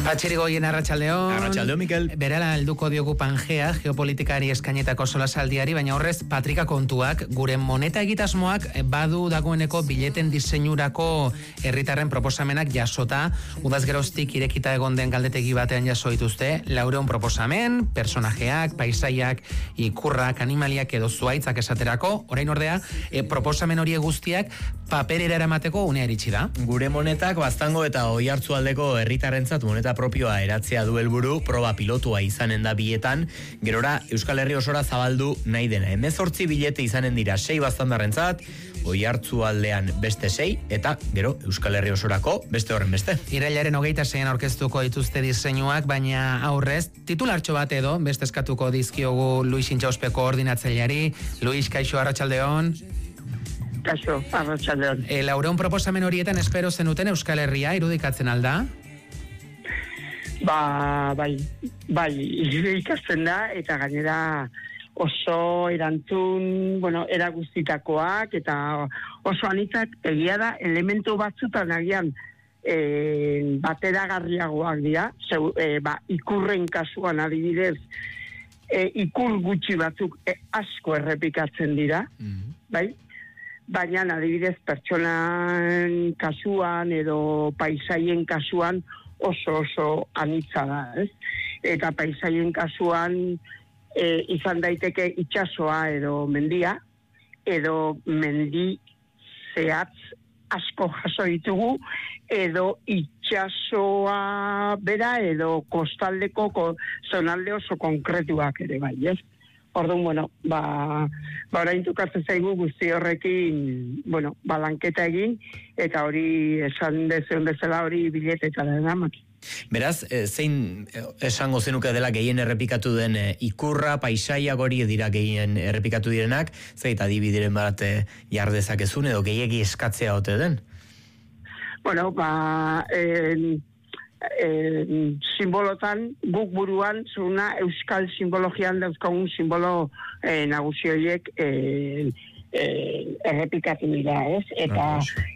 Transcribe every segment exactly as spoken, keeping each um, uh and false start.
Patxerigoien arratsaldeon. Arratsaldeon, Mikel. Berala helduko diogu Pangea, geopolitikari eskainetako solasaldiari, baina horrez patrika kontuak, gure moneta egitasmoak badu dagoeneko bileten diseinurako herritarren proposamenak jasota, udaz geroztik irekita egon den galdetegi batean jaso dituzte, laureun proposamen, personajeak, paisaiak, ikurrak, animaliak edo zuaitzak esaterako, orain ordea, e, proposamen horiek guztiak paperera eramateko unea iritsi da. Gure monetak baztango eta oihartzualdeko herritarrentzat moneta propioa eratzea du helburu, proba pilotua izanen da bietan, gerora Euskal Herri osora zabaldu nahi dena. hemezortzi bilete izanen dira sei baztandarrentzat, oihartzualdean beste sei, eta gero Euskal Herri osorako beste horren beste. Irailaren hogeita zeian aurkeztuko dituzte diseinuak, baina aurrez, titulartxo bat edo, beste eskatuko dizkiogu Luis Intxauspeko ordinatzaileari. Luis, kaixo, arratsaldeon. Kaixo, arratsaldeon. E, laureun proposamen horietan espero zenuten Euskal Herria irudikatzen alda? Ba, bai, bai, ikasten da, eta gainera oso erantzun, bueno, eraguztitakoak, eta oso anitzak egia da, elementu batzutan agian e, bateragarriagoak dira, zeu, e, ba, ikurren kasuan adibidez, e, ikur gutxi batzuk e, asko errepikatzen dira, mm-hmm. bai? Baina adibidez pertsonan kasuan edo paisaien kasuan oso oso anitza da, ez? Eta paisaien kasuan e, izan daiteke itsasoa edo mendia, edo mendi zehatz asko jaso ditugu, edo itsasoa bera edo kostaldeko ko, zonalde oso konkretuak ere bai, ez? Orduan, bueno, ba, ba orain tukatzen zaigu guzti horrekin, bueno, balanketa egin, eta hori esan dezion bezala hori biletetara eraman. Beraz, e, zein esango zenuke dela gehien errepikatu den e, ikurra, paisaiak hori dira gehien errepikatu direnak, zeit adibidiren bat e, jardezakezun edo gehiegi eskatzea ote den? Bueno, ba... E, E, simbolotan, guk buruan zuna euskal simbologian dauzkagun simbolo e, nagusi horiek e, e, errepikatu dira, ez? Eta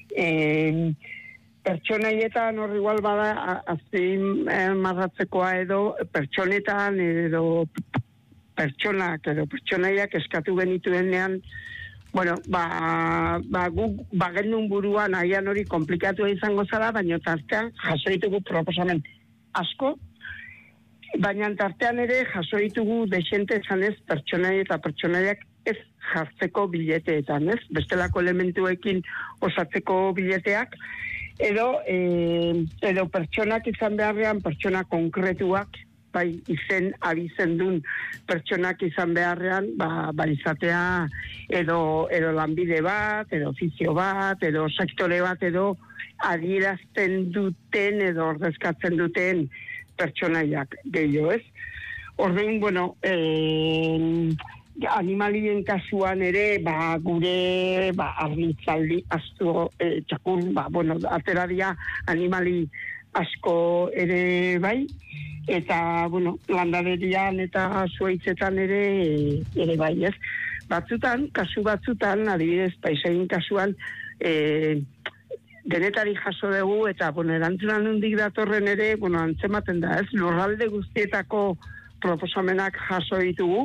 e, pertsonaietan hor igual bada azin e, marratzekoa edo pertsonetan edo pertsonak edo pertsonaiak eskatu genituenean. Bueno, ba, ba guk bagendun buruan agian hori komplikatua izango zara, baina tartean jaso ditugu proposamen asko, baina tartean ere jaso ditugu desente zanez pertsonai eta pertsonaiak ez jartzeko bileteetan, ez? Bestelako elementuekin osatzeko bileteak, edo, e, edo pertsonak izan beharrean pertsona konkretuak, bai izen abizen duen pertsonak izan beharrean, ba, ba izatea edo, edo lanbide bat, edo ofizio bat, edo sektore bat, edo adierazten duten edo ordezkatzen duten pertsonaiak gehiago, ez? Orduan, bueno, eh, animalien kasuan ere, ba, gure ba, arnitzaldi, astu, eh, txakur, ba, bueno, ateraria animali asko ere bai, eta, bueno, landaberian eta zuaitzetan ere ere bai, ez? Batzutan, kasu batzutan, adibidez, paisaien kasuan, e, denetari jaso dugu, eta, bueno, erantzunan hundik datorren ere, bueno, antzematen da, ez? Lurralde guztietako proposamenak jaso ditugu,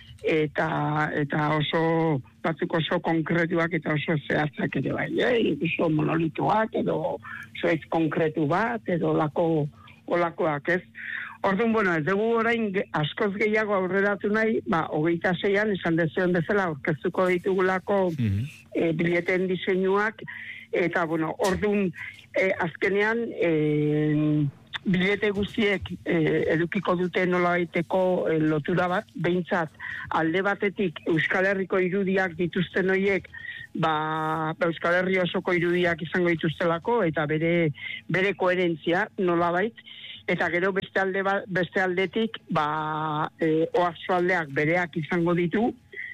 eta eta oso batzuk oso konkretuak eta oso zehatzak ere bai, eh? Oso monolituak edo zuaitz konkretu bat edo lako olakoak, ez? Orduan, bueno, ez dugu orain askoz gehiago aurreratu nahi, ba, hogeita zeian, esan dezion bezala, aurkeztuko ditugulako mm-hmm. e, bileten diseinuak, eta, bueno, orduan, e, azkenean, e, bilete guztiek e, edukiko dute nolabaiteko e, lotura bat, behintzat alde batetik Euskal Herriko irudiak dituzten horiek, ba, Euskal Herri osoko irudiak izango dituztelako, eta bere, bere koherentzia nolabait, eta gero beste alde ba, beste aldetik ba e, oarsoaldeak bereak izango ditu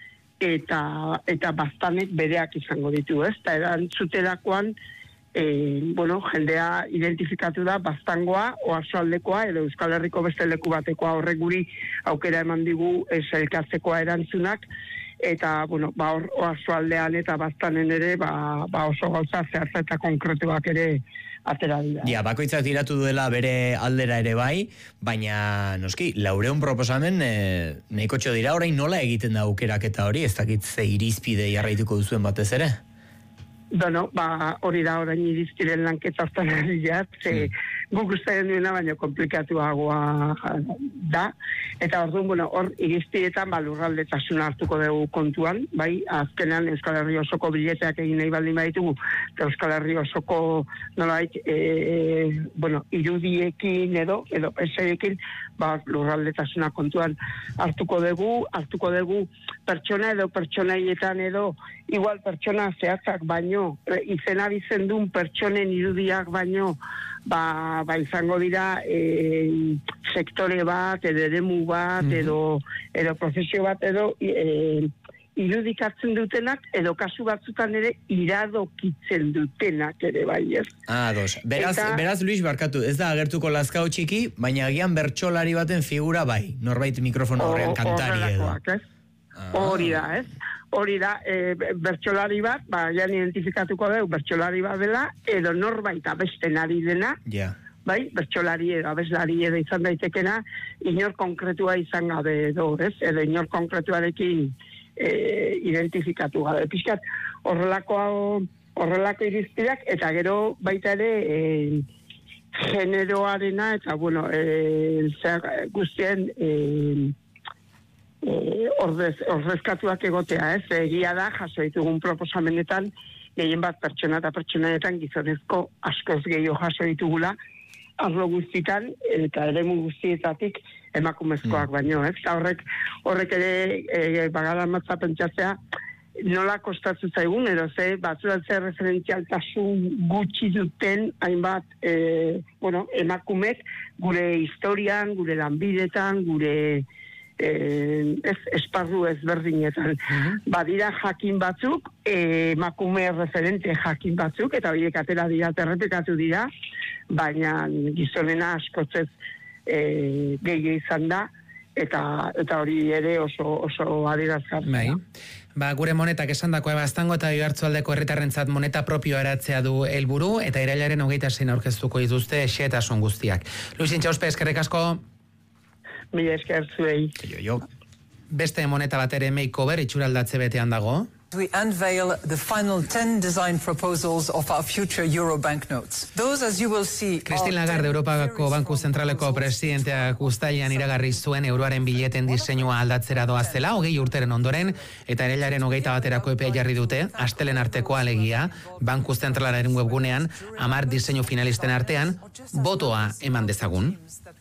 eta eta baztanek bereak izango ditu, ez? Ta erantzuterakoan e, bueno, jendea identifikatu da baztangoa, oarsoaldekoa edo Euskal Herriko beste leku batekoa, horrek guri aukera eman digu ez elkartzekoa erantzunak eta, bueno, ba, hor, oazo aldean eta baztanen ere, ba, ba oso gauza zehatza eta konkretuak ere atera dira. Ja, bakoitzak tiratu duela bere aldera ere bai, baina, noski, laureun proposamen e, nahikotxo dira, orain nola egiten da aukeraketa hori, ez dakit ze irizpide jarraituko duzuen batez ere? Bueno, ba, hori da orain irizpiren lanketa hartan ari jat, ze guk ustean duena, baina komplikatuagoa da, eta orduan, bueno, hor irizpidetan ba, lurraldetasuna hartuko dugu kontuan, bai, azkenan Euskal Herri osoko bileteak egin nahi baldin baditugu, eta Euskal Herri osoko nolait, e, bueno, irudiekin edo, edo eseekin, ba, lurraldetasuna kontuan hartuko dugu, hartuko dugu pertsona edo pertsonaietan edo, igual pertsona zehatzak baino, izena bizendun pertsonen irudiak baino, ba, ba izango dira e, sektore bat, edo eremu bat, mm-hmm. edo, edo profesio bat, edo e, irudikatzen dutenak, edo kasu batzutan ere iradokitzen dutenak ere bai, ez? Ah, dos. Beraz, Eta, beraz, Luis, barkatu, ez da agertuko lazkao txiki, baina agian bertsolari baten figura bai, norbait mikrofono horrean kantari edo. Ah. Hori da, ez? Hori da, e, bertsolari bat, ba, jan identifikatuko dugu, bertsolari bat dela, edo norbait abesten ari dena, yeah. bai, bertsolari edo abeslari edo izan daitekena, inor konkretua izan gabe edo, ez? Edo inor konkretuarekin e, identifikatu gabe. Piskat, horrelako, horrelako irizpideak, eta gero baita ere, e, generoarena, eta, bueno, e, zer, guztien, e, Eh, ordez, ordezkatuak egotea, ez? Egia da, jaso ditugun proposamenetan, gehien bat pertsona eta pertsonaetan gizonezko askoz gehiago jaso ditugula, arlo guztitan, eta eremu guztietatik emakumezkoak mm. baino, ez? Eta horrek, horrek ere, e, bagara matza pentsatzea, nola kostatzen zaigun, edo ze, batzuan ze referentzialtasun gutxi duten, hainbat, e, bueno, emakumek, gure historian, gure lanbidetan, gure Eh, ez, esparru ezberdinetan. Uh-huh. Badira jakin batzuk, emakume eh, referente jakin batzuk, eta horiek atera dira, terrepekatu dira, baina gizonena askotzez eh, gehi izan da, eta, eta hori ere oso, oso adirazgarria. Bai. Ba, gure monetak esan dakoa baztango eta Oiartzualdeko herritarrentzat moneta propio eratzea du helburu, eta irailaren hogeita zein aurkeztuko dituzte xehetasun guztiak. Luis Intxauspe, eskerrik asko. Mila esker zuei. Jo, jo. Beste moneta bat ere makeover itxuraldatze betean dago. We unveil the final ten design proposals of our future euro banknotes. Those, as you will see, Christine Lagarde, Europako Banku Zentraleko presidenteak uztailean iragarri zuen euroaren bileten diseinua aldatzera doazela, hogei urteren ondoren, eta irailaren hogeita baterako epea jarri dute, astelen arteko alegia, Banku Zentralaren webgunean, hamar diseinu finalisten artean, botoa eman dezagun.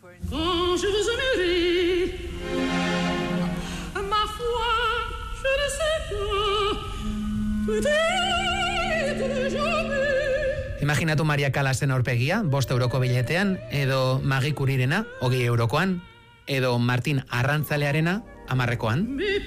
Imaginatu Maria Calasen aurpegia, bost euroko biletean, edo Marie Curierena, hogei eurokoan, edo Martin Arrantzalearena, hamarrekoan.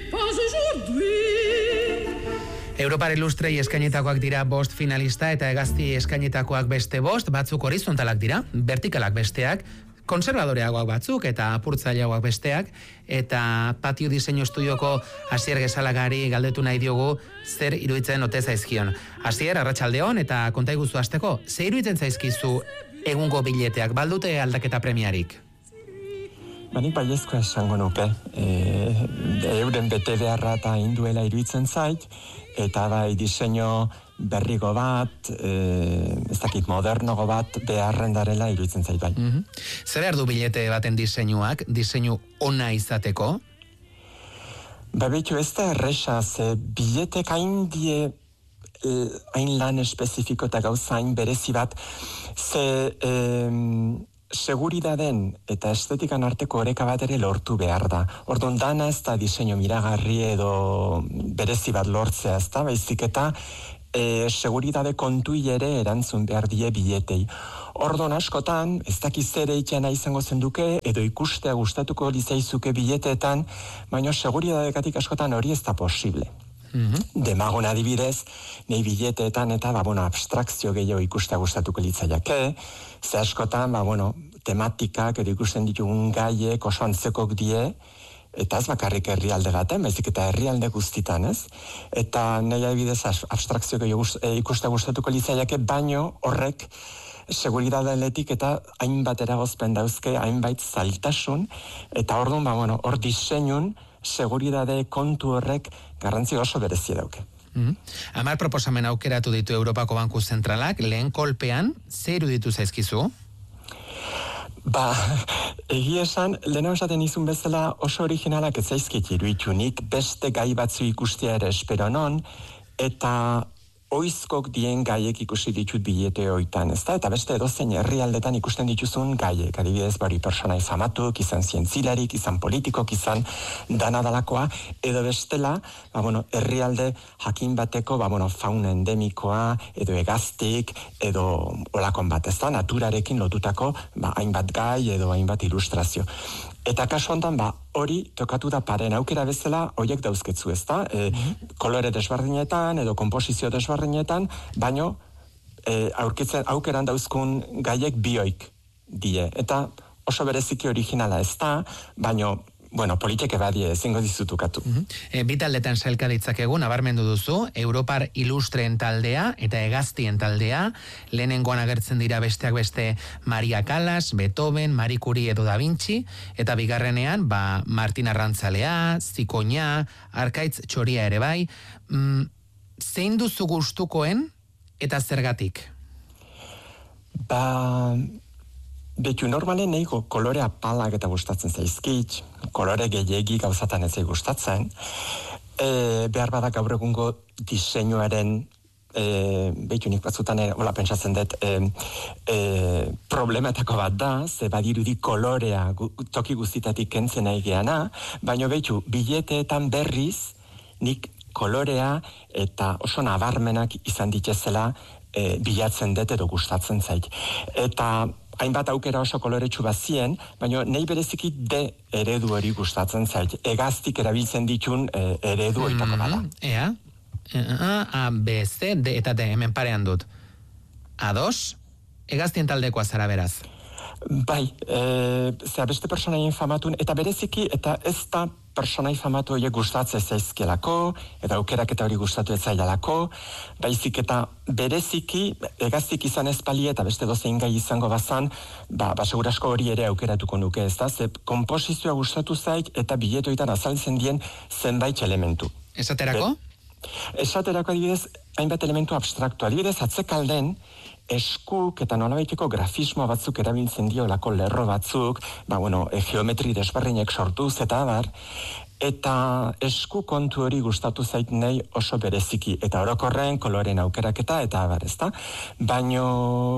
Europar Ilustrei eskainitakoak dira bost finalista eta hegazti eskainitakoak beste bost, batzuk horizontalak dira, vertikalak besteak, konservadoreagoak batzuk eta apurtzaileagoak besteak, eta Patio Diseinu Estudioko Asier Gezalagari galdetu nahi diogu zer iruditzen ote zaizkion. Asier, arratsaldeon, eta konta iguzu hasteko, zer iruditzen zaizkizu egungo bileteak, baldute aldaketa premiarik? Banik baiezkoa esango nuke, e, euren bete beharra eta induela iruditzen zait, eta bai diseinu berrigo bat, e, ez dakit modernogo bat beharren darela iruditzen zait bai. Mm-hmm. Zer behar du bilete baten diseinuak, diseinu ona izateko? Ba behitu ez da erresa, ze biletek hain die hain lan espezifiko eta gauza hain berezi bat, ze e, seguridaden eta estetikan arteko oreka bat ere lortu behar da. Orduan dana ez da diseinu miragarri edo berezi bat lortzea, ez da, baizik eta E, seguridade kontui ere erantzun behar die biletei. Ordon askotan, ez dakiz ere itxana izango zenduke, edo ikustea gustatuko lizaizuke bileteetan, baina seguridadekatik askotan hori ez da posible. Mm-hmm. Demagon adibidez, nahi bileteetan eta, ba, bueno, abstrakzio gehiago ikustea gustatuko litzaiake, ze askotan, ba, bueno, tematikak edo ikusten ditugun gaiek oso antzekok die, eta ez bakarrik herrialde baten, baizik eta herrialde guztitan, ez? Eta nahi adibidez abstrakzio ikuste gustatuko litzaiake, baino horrek seguridadeletik eta hainbat eragozpen dauzke, hainbait zailtasun, eta orduan, ba, bueno, hor diseinun, seguridade kontu horrek garrantzi oso berezia dauke. Mm-hmm. Hamar proposamen aukeratu ditu Europako Banku Zentralak, lehen kolpean, zer iruditu zaizkizu? Ba, egia esan, lehena esaten izun bezala oso originalak ez zaizkit iruitunik, beste gai batzu ikustea ere espero non, eta oizkok dien gaiek ikusi ditut bilete hoitan, ezta? Eta beste edozein herrialdetan ikusten dituzun gaiek, adibidez, bari personai famatuk, izan zientzilarik, izan politikok, izan danadalakoa, edo bestela, ba, bueno, herrialde jakin bateko, ba, bueno, fauna endemikoa, edo egaztik, edo olakon bat, ezta? Naturarekin lotutako, ba, hainbat gai, edo hainbat ilustrazio. Eta kasu hontan, ba, hori tokatu da paren aukera bezala, horiek dauzketzu, ezta? E, mm-hmm. Kolore desberdinetan, edo komposizio desberdinetan, baino, e, aurkitzen aukeran dauzkun gaiek bioik die. Eta oso bereziki originala ezta, baino, bueno, politike badie ezingo dizutukatu. Mm-hmm. E, bi taldetan sailka ditzakegu, nabarmendu duzu, Europar ilustreen taldea eta hegaztien taldea, lehenengoan agertzen dira besteak beste Maria Callas, Beethoven, Marie Curie edo Da Vinci, eta bigarrenean, ba, Martin Arrantzalea, Zikoina, Arkaitz Txoria ere bai, mm, zein duzu gustukoen eta zergatik? Ba... Betu normalen nahiko kolore apalak eta gustatzen zaizkit, kolore gehiegi gauzatan ez gustatzen, e, behar badak gaur egungo diseinuaren, e, betu nik batzutan, e, hola pentsatzen dut, e, e, problematako bat da, ze badirudi kolorea gu, toki guztitatik kentzen nahi geana, baina betu, bileteetan berriz, nik kolorea eta oso nabarmenak izan ditezela e, bilatzen dut edo gustatzen zait. Eta hainbat aukera oso koloretsu bazien, baina nahi bereziki de eredu hori gustatzen zait. Egaztik erabiltzen ditun e, eredu horitako bada. Mm, ea, A, A, B, C, D eta D, hemen parean dut. Ados, egaztien taldekoa zara beraz. Bai, e, zera beste personaien famatun, eta bereziki, eta ez da personai famatu horiek gustatzen zaizkelako, eta aukerak eta hori gustatu ez zailako, baizik eta bereziki, egaztik izan ezpali eta beste dozein gai izango bazan, ba, ba segurasko hori ere aukeratuko nuke, ez da? Ze komposizioa gustatu zaik eta biletoitan azaltzen dien zenbait elementu. Esaterako? Be, esaterako adibidez, hainbat elementu abstraktu, adibidez atzekalden, eskuk eta nolabaiteko grafismo batzuk erabiltzen diolako lerro batzuk, ba, bueno, e, geometri desberdinek sortuz eta abar, eta esku kontu hori gustatu zait nahi oso bereziki, eta orokorren koloren aukeraketa eta abar, ezta? Baino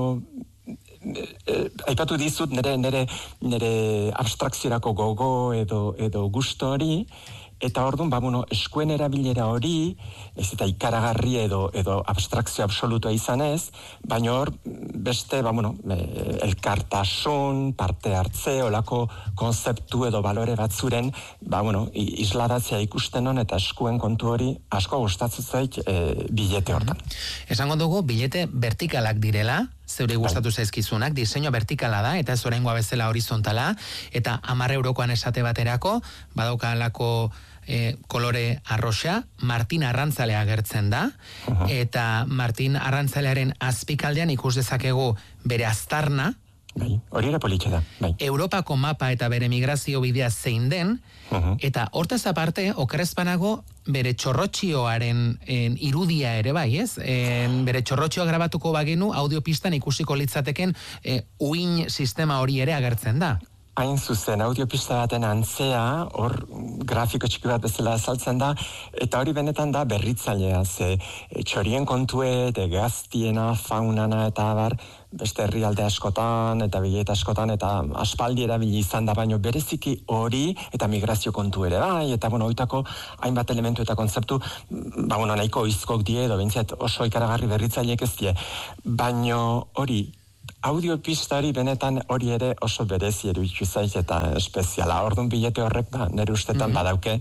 e, e, aipatu dizut nire, nire, nire abstrakziorako gogo edo, edo gusto hori, eta orduan, ba, bueno, eskuen erabilera hori, ez eta ikaragarri edo, edo abstrakzio absolutua izan ez, baina hor, beste, ba, bueno, elkartasun, parte hartze, olako konzeptu edo balore batzuren, ba, bueno, isladatzea ikusten hon, eta eskuen kontu hori asko gustatzen zait e, bilete hortan. Esango dugu, bilete vertikalak direla, zeure gustatu zaizkizunak, diseinu vertikala da, eta ez oraingoa bezala horizontala, eta hamar eurokoan esate baterako, badaukalako e, kolore arroxa, Martin Arrantzalea agertzen da, uh-huh. eta Martin Arrantzalearen azpikaldean ikus dezakegu bere aztarna, bai, hori ere politxe da, bai. Europako mapa eta bere migrazio bidea zein den, uh-huh. eta hortaz aparte, okerrezpanago, bere txorrotxioaren en, irudia ere bai, ez? En, bere txorrotxioa grabatuko bagenu, audiopistan ikusiko litzateken e, uin sistema hori ere agertzen da. Hain zuzen, audiopista baten antzea, hor grafiko txiki bat bezala azaltzen da, eta hori benetan da berritzailea, ze e, txorien kontuet, egaztiena, faunana eta abar, beste herrialde askotan, eta bileta askotan, eta aspaldi erabili izan da, baino bereziki hori, eta migrazio kontu ere bai, eta bueno, oitako hainbat elementu eta kontzeptu, ba bueno, nahiko izkok die, edo bintzat oso ikaragarri berritzaileek ez die, baino hori, audiopistari benetan hori ere oso berezi eruditu zait eta espeziala. Orduan bilete horrek ba, nire ustetan mm-hmm. badauke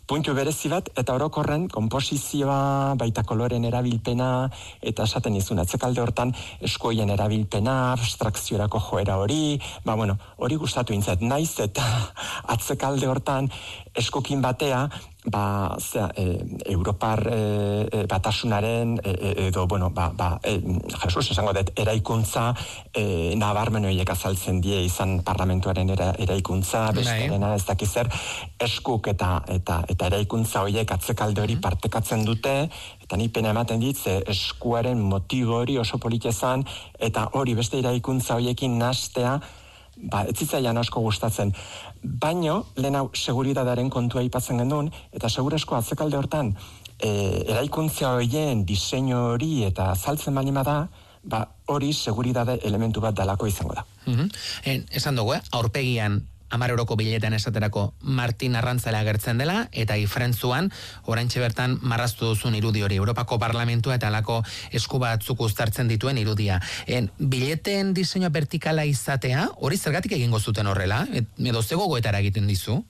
puntu berezi bat, eta orokorren konposizioa, baita koloren erabilpena, eta esaten izun, atzekalde hortan eskoien erabilpena, abstrakziorako joera hori, ba, bueno, hori gustatu intzat, naiz eta atzekalde hortan eskokin batea, ba, zera, e, Europar e, batasunaren, e, edo, bueno, ba, ba, e, Jesus, esango dut, eraikuntza, e, nabarmen horiek azaltzen die izan parlamentuaren era, eraikuntza, bestarena, ez dakizer, eskuk eta, eta, eta eraikuntza horiek atzekalde hori partekatzen dute, eta ni pena ematen dit, ze eskuaren motibo hori oso politezan, eta hori beste eraikuntza horiekin nastea, ba, ez zitzaian asko gustatzen. Baino, lehen hau seguridadaren kontua aipatzen genuen, eta segurasko atzekalde hortan, e, eraikuntza horien diseinu hori eta azaltzen balima da, ba, hori seguridade elementu bat dalako izango da. Mm-hmm. en, esan dugu, eh? aurpegian hamar euroko biletan esaterako Martin Arrantzale agertzen dela, eta ifrentzuan, oraintxe bertan marraztu duzun irudi hori, Europako Parlamentua eta alako esku batzuk uztartzen dituen irudia. En, bileten diseinua vertikala izatea, hori zergatik egingo zuten horrela? Et, edo ze gogoetara egiten dizu?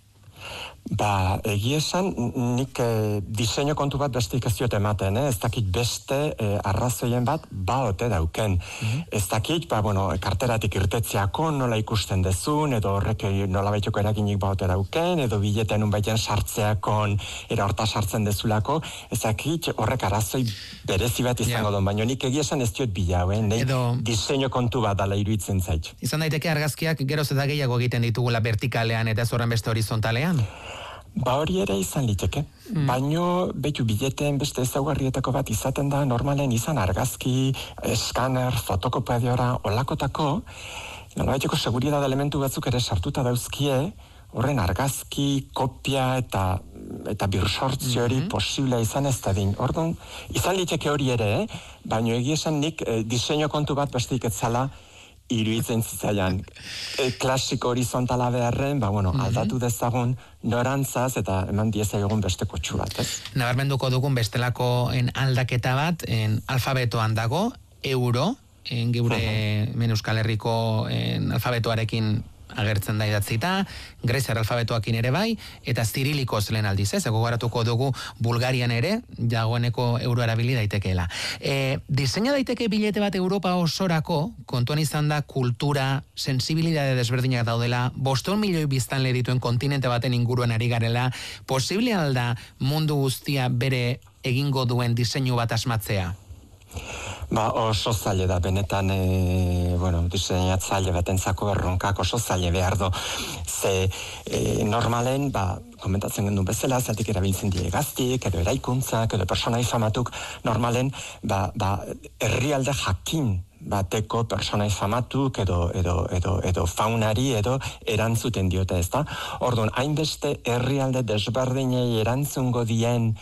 Ba, egia esan, nik e, diseinu kontu bat beste ikazioet ematen, eh? Ez dakit beste e, arrazoien bat baote dauken. Mm-hmm. Ez dakit, ba, bueno, karteratik irtetzeako nola ikusten dezun, edo horrek nola baitoko eraginik baote dauken, edo bileten unbaiten sartzeakon, era horta sartzen dezulako, ez dakit horrek arrazoi berezi bat izango yeah. don, baina nik egia esan ez diot bilau, eh? Nei edo... diseinu kontu bat dala iruditzen zait. Izan daiteke argazkiak geroz eta gehiago egiten ditugula vertikalean eta ez horren beste horizontalean? Ba hori ere izan liteke, mm. baino betu bileten beste ezaugarrietako bat izaten da normalen izan argazki, eskaner, fotokopiadora, olakotako, nolabaiteko seguridad elementu batzuk ere sartuta dauzkie, horren argazki, kopia eta eta birsortzio hori mm-hmm. posiblea izan ez da din. Orduan, izan liteke hori ere, eh? baino egia esan nik eh, diseinu kontu bat beste iketzala, iruditzen zitzaian e, klasiko horizontala beharren, ba, bueno, mm-hmm. aldatu dezagun norantzaz eta eman diezaiogun beste kotxu bat, ez? Nabarmenduko dugun bestelako en aldaketa bat, en alfabetoan dago, euro, en geure uh-huh. men Euskal Herriko en alfabetoarekin agertzen da idatzita, greziar alfabetoakin ere bai, eta zirilikoz lehen aldiz, ez? Gogoratuko dugu Bulgarian ere, dagoeneko euro erabili daitekeela. E, diseina daiteke bilete bat Europa osorako, kontuan izan da kultura, sensibilidade desberdinak daudela, boston milioi biztanle dituen kontinente baten inguruan ari garela, posible alda mundu guztia bere egingo duen diseinu bat asmatzea? Ba, oso zaila da, benetan, e, bueno, diseinatzaile batentzako erronkak oso zaila behar do. Ze, e, normalen, ba, komentatzen gendu bezala, zatik erabiltzen die gaztik, edo eraikuntzak, edo personai famatuk, normalen, ba, ba, herrialde jakin bateko personai famatuk, edo, edo, edo, edo faunari, edo erantzuten diote, ez da? Orduan, hainbeste herrialde desberdinei erantzungo dien,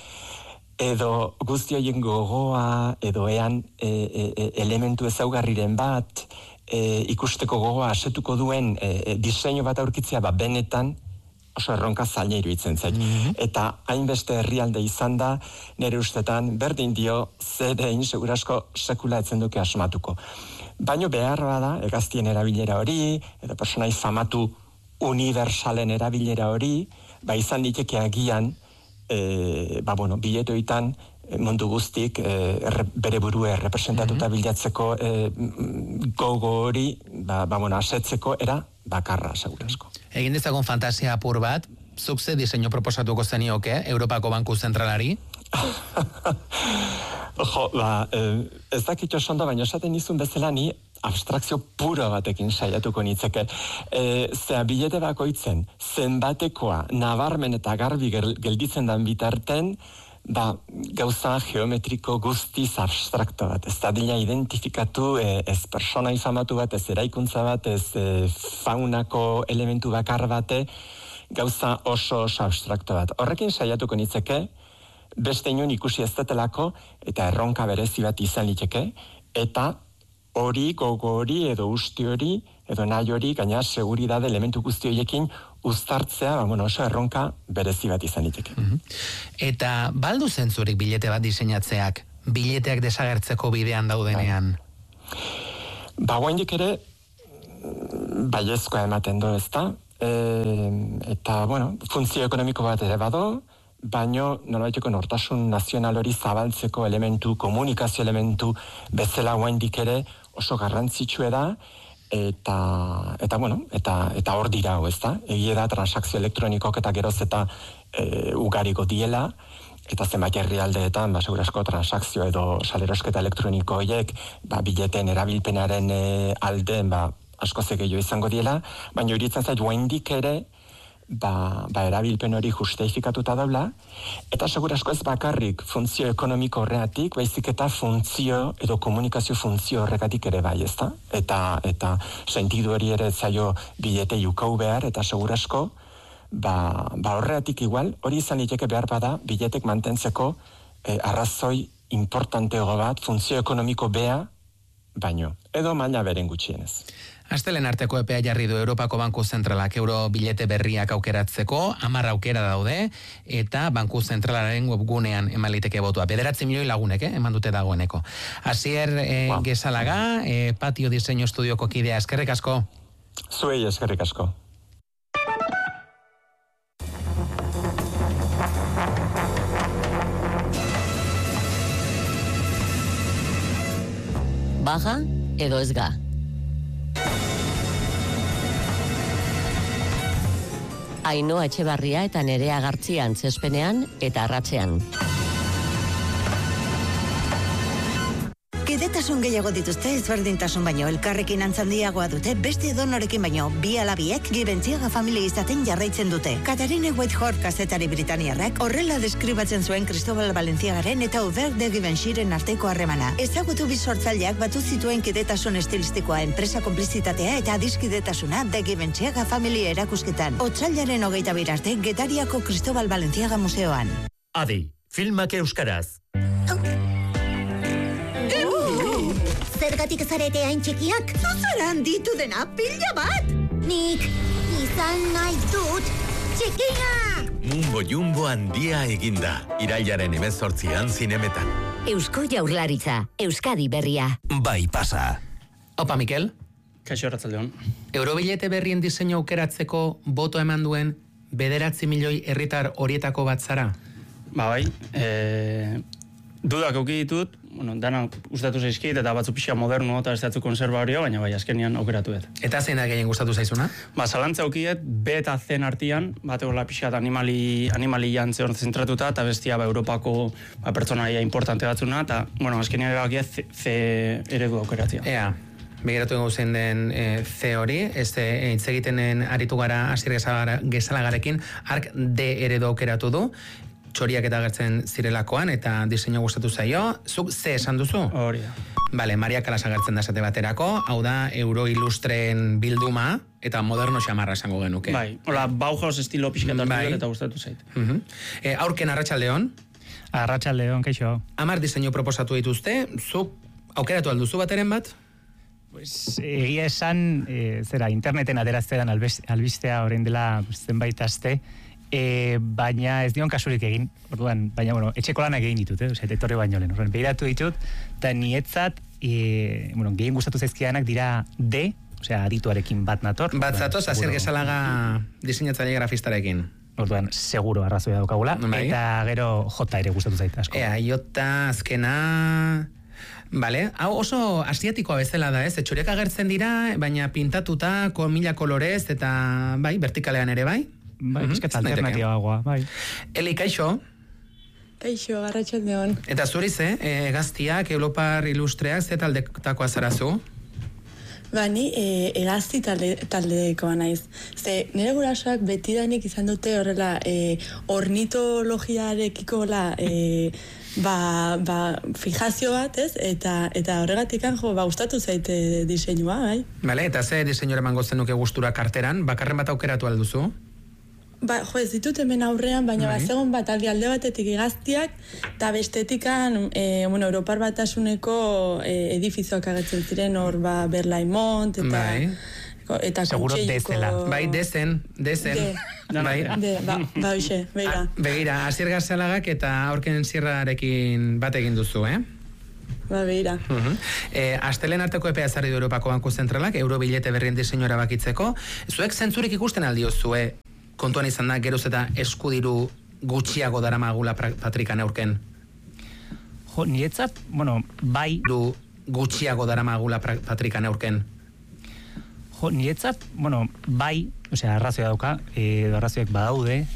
edo guzti horien gogoa, edo ean e, e, elementu ezaugarriren bat, e, ikusteko gogoa asetuko duen e, diseinu bat aurkitzea, ba, benetan oso erronka zaila iruditzen zait. Mm-hmm. Eta hainbeste herrialde izan da, nire ustetan, berdin dio, zerein segurasko sekula etzen duke asmatuko. Baino beharra da, egaztien erabilera hori, edo personai famatu universalen erabilera hori, ba izan diteke agian, E, ba, bueno, biletoitan mundu guztik e, erre, bere burue representatuta mm-hmm. bilatzeko e, gogo hori, ba, ba, bueno, asetzeko era bakarra, segurasko. Egin dezagun fantasia apur bat, zuk ze diseinu proposatuko zenioke, Europako Banku Zentralari? Jo, ba, e, ez dakit oso ondo, baina esaten izun bezala ni, abstrakzio puro batekin saiatuko nitzeke. E, zea bilete bakoitzen, zenbatekoa nabarmen eta garbi gelditzen dan bitarten, ba, gauza geometriko guztiz abstrakto bat. Ez da dila identifikatu e, ez persona famatu bat, ez eraikuntza bat, ez e, faunako elementu bakar bate, gauza oso oso abstrakto bat. Horrekin saiatuko nitzeke, beste inon ikusi ez detelako, eta erronka berezi bat izan liteke, eta hori, gogo hori, edo usti hori, edo nahi hori, gaina seguridade elementu guzti horiekin uztartzea, ba, bueno, oso erronka berezi bat izan liteke. Mm-hmm. Eta baldu zentzurik bilete bat diseinatzeak, bileteak desagertzeko bidean daudenean? Ba, guaindik ere, baiezkoa ematen do, ezta? E, eta, bueno, funtzio ekonomiko bat ere bado, baino nolabaiteko nortasun nazional hori zabaltzeko elementu, komunikazio elementu bezala oraindik ere oso garrantzitsua da, eta eta bueno, eta eta hor dira, ezta? Egia da transakzio elektronikoak eta geroz eta e, ugariko diela, eta zenbait herrialdeetan, ba segurazko transakzio edo salerosketa elektroniko horiek, ba bileten erabilpenaren e, alden, ba asko ze gehiago izango diela, baina iruditzen zait oraindik ere Ba, ba erabilpen hori justifikatuta daula, eta segurazko ez bakarrik funtzio ekonomiko horregatik, baizik eta funtzio edo komunikazio funtzio horregatik ere bai, ezta? Eta eta sentidu hori ere zaio bilete ukau behar, eta segurazko ba, ba horregatik igual, hori izan liteke behar bada biletek mantentzeko eh, arrazoi importanteago bat, funtzio ekonomiko bea baino, edo maila beren gutxienez. Astelen arteko epea jarri du Europako Banku Zentralak euro bilete berriak aukeratzeko, hamar aukera daude, eta Banku Zentralaren webgunean eman liteke botua. Bederatzi milioi lagunek, eh, eman dute dagoeneko. Asier eh, wow. Gesalaga, eh, Patio Diseño Estudioko kidea, eskerrik asko. Zuei eskerrik asko. Baja edo ez ga. Ainhoa Etxebarria eta Nerea Gartzia antzezpenean eta arratsean. Kidetasun gehiago dituzte ezberdintasun baino elkarrekin antzandiagoa dute beste edonorekin baino bi alabiek Gibentziaga familia izaten jarraitzen dute. Katarine Whitehorse kazetari britaniarrak horrela deskribatzen zuen Cristobal Balenciagaren eta Hubert de Givenchyren arteko harremana. Ezagutu bi sortzaileak batu zituen kidetasun estilistikoa, enpresa konplizitatea eta adiskidetasuna de Giventziaga familia erakusketan. Otsailaren hogeita bir arte Getariako Cristobal Balenciaga museoan. Adi, filmak euskaraz. Zergatik zarete hain txikiak? Zuzeran ditu dena pila bat! Nik izan nahi dut txikia! Mumbo jumbo handia eginda, irailaren hemezortzian zinemetan. Eusko Jaurlaritza, Euskadi berria. Bai pasa. Opa, Mikel. Kaixo arratsaldeon. Eurobilete berrien diseinu aukeratzeko boto eman duen bederatzi milioi herritar horietako bat zara? Ba bai, e, dudak auki ditut, bueno, dana gustatu zaizkit eta batzu pixa moderno eta ez datzu konservario, baina bai, azkenian aukeratu dut. Eta zein da gehien gustatu zaizuna? Ba, zalantza aukiet, B eta C artian, bat egola pixat animali, animali jantze hor zentratuta, eta bestia ba, Europako ba, pertsonaia importante batzuna, eta, bueno, azkenian erabakiet C, C eredu aukeratzea. Ea, begiratu egu zen den e, C hori, ez e, hitz egitenen aritu gara Asier Gesalagarekin, ark D eredu aukeratu du, txoriak eta agertzen zirelakoan, eta diseinu gustatu zaio. Zuk ze esan duzu? Hori da. Bale, Maria Kalas agertzen da esate baterako, hau da Euro Ilustren bilduma, eta moderno xamarra esango genuke. Bai, hola, Bauhaus estilo pixkat hartu bai. Eta gustatu zait. Uh-huh. e, aurken Arratsaldeon? Arratsaldeon, kaixo. Hamar diseinu proposatu dituzte, zuk aukeratu alduzu bateren bat? Pues, egia esan, e, zera, interneten ateraztean albistea orain dela zenbait aste, E, baina ez dion kasurik egin, orduan, baina, bueno, etxeko lanak egin ditut, eh? Osea, etorri baino lehen, orduan, behiratu ditut, eta nietzat, e, bueno, gehien gustatu zaizkidanak dira D, osea, adituarekin bat nator. Bat zatoz, Asier Gesalaga diseinatzaile grafistarekin. Orduan, seguro arrazoia daukagula, bai. Eta gero J ere gustatu zait asko. Ea, Jota, azkena... Vale, hau oso asiatikoa bezala da, ez? Etxoriak agertzen dira, baina pintatuta, kon mila kolorez, eta, bai, vertikalean ere, bai? Bai, mm-hmm. Eskatz alternatibagoa, bai. Eli, kaixo? Kaixo, arratsaldeon. Eta zuriz, eh? E, gaztiak, Europar Ilustreak, ze taldetakoa zarazu? Ba, ni e, egazti talde, taldekoa naiz. Ze, nire gurasoak betidanik izan dute horrela e, ornitologiarekiko la, e, ba, ba, fijazio bat, ez? Eta, eta horregatik jo, ba, gustatu zaite diseinua, bai? Bale, eta ze diseinura emango zenuke gustura karteran, bakarren bat aukeratu alduzu? Ba, jo, ez ditut hemen aurrean, baina bai. Bazegon bat aldi alde batetik igaztiak, eta bestetikan, e, bueno, Europar Batasuneko e, edifizioak agertzen ziren, hor, ba, Berlaimont, eta... Bai. Eta seguro dezela. Bai, dezen, dezen. De. Bai. De, ba, ba, hoxe, begira. Begira, Asier Gesalagak eta aurken zirrarekin bat egin duzu, eh? Ba, begira. Uh-huh. E, Astelen arteko epea ezarri du Europako Banku Zentralak, eurobilete berrien diseinura bakitzeko. Zuek zentzurik ikusten aldiozue, kontuan izan da, geroz eta eskudiru gutxiago daramagula Patrikan aurken? Jo, niretzat, bueno, bai... Du gutxiago daramagula Patrikan aurken? Jo, niretzat, bueno, bai, osea, arrazoia dauka, edo arrazoiak badaude,